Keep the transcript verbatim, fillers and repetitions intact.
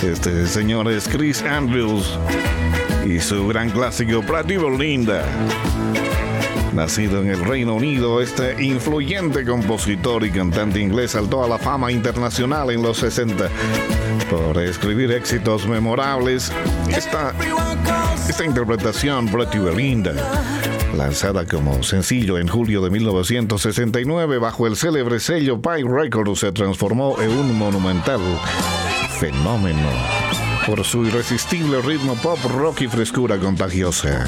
Este señor es Chris Andrews y su gran clásico Pretty Belinda. Nacido en el Reino Unido, este influyente compositor y cantante inglés saltó a la fama internacional en los sesenta por escribir éxitos memorables. Esta, esta interpretación, Pretty Belinda, lanzada como sencillo en julio de mil novecientos sesenta y nueve bajo el célebre sello Pie Records, se transformó en un monumental fenómeno por su irresistible ritmo pop, rock y frescura contagiosa.